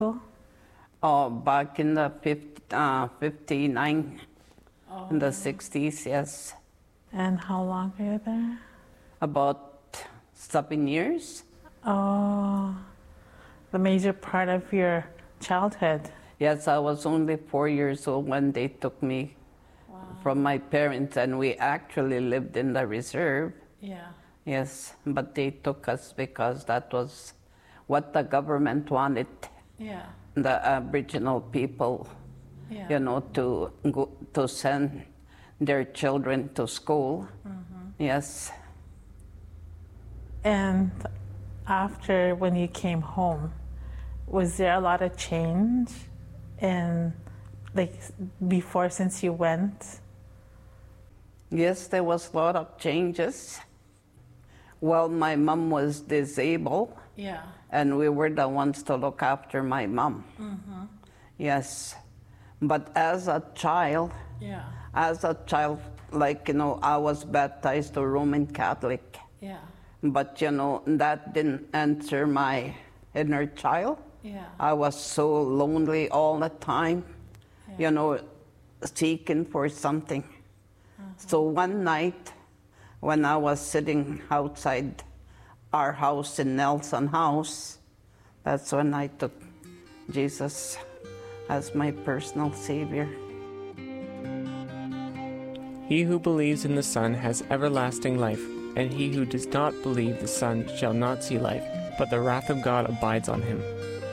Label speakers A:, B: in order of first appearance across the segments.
A: Oh, back in the 59, in the 60s, yes.
B: And how long were you there?
A: About 7 years.
B: Oh, the major part of your childhood.
A: Yes, I was only 4 years old when they took me from my parents, and we actually lived in the reserve.
B: Yeah.
A: Yes, but they took us because that was what the government wanted.
B: Yeah.
A: The Aboriginal people,
B: Yeah.
A: you know, to send their children to school. Yes.
B: And after, when you came home, was there a lot of change in, like, before, since you went?
A: Yes, there was a lot of changes. Well, my mom was disabled.
B: Yeah.
A: And we were the ones to look after my mom. Yes. But as a child, like, you know, I was baptized to Roman Catholic.
B: Yeah.
A: But, you know, that didn't answer my inner child.
B: Yeah.
A: I was so lonely all the time, you know, seeking for something. So one night, when I was sitting outside our house in Nelson House, that's when I took Jesus as my personal Savior.
C: He who believes in the Son has everlasting life, and he who does not believe the Son shall not see life, but the wrath of God abides on him.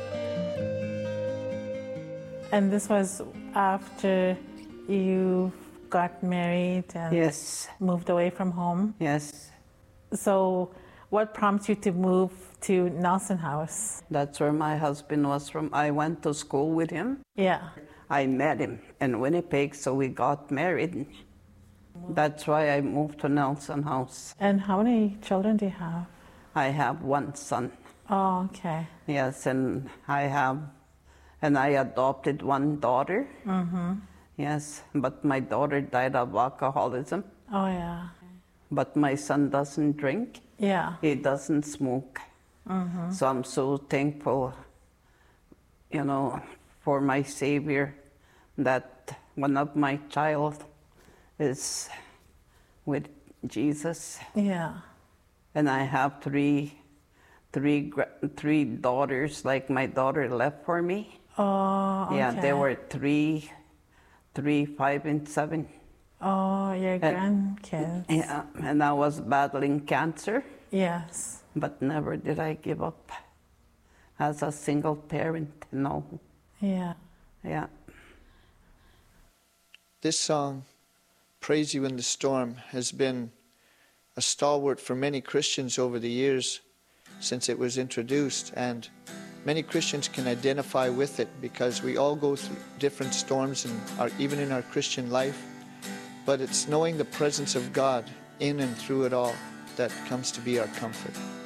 B: And this was after you got married and
A: Yes.
B: moved away from home?
A: Yes.
B: So what prompts you to move to Nelson House?
A: That's where my husband was from. I went to school with him.
B: Yeah.
A: I met him in Winnipeg, so we got married. That's why I moved to Nelson House.
B: And how many children do you have?
A: I have one son.
B: Oh, okay.
A: Yes, and I adopted one daughter. Yes, but my daughter died of alcoholism.
B: Oh, yeah.
A: But my son doesn't drink.
B: Yeah.
A: He doesn't smoke. So I'm so thankful, you know, for my Savior, that one of my child is with Jesus.
B: Yeah.
A: And I have three daughters, like my daughter left for me.
B: Oh, okay.
A: Yeah, they were 3, 5, and 7.
B: Oh, your grandkids.
A: Yeah, and I was battling cancer.
B: Yes.
A: But never did I give up as a single parent, no.
B: Yeah.
A: Yeah.
D: This song, Praise You in the Storm, has been a stalwart for many Christians over the years since it was introduced, and many Christians can identify with it because we all go through different storms even in our Christian life, but it's knowing the presence of God in and through it all that comes to be our comfort.